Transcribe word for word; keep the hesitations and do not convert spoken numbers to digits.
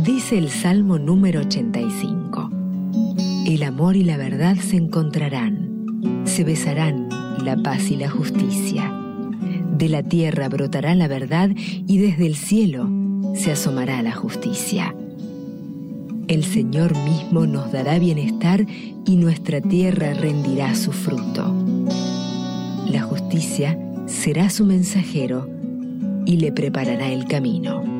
Dice el Salmo número ochenta y cinco: el amor y la verdad se encontrarán, se besarán la paz y la justicia. De la tierra brotará la verdad y desde el cielo se asomará la justicia. El Señor mismo nos dará bienestar y nuestra tierra rendirá su fruto. La justicia será su mensajero y le preparará el camino.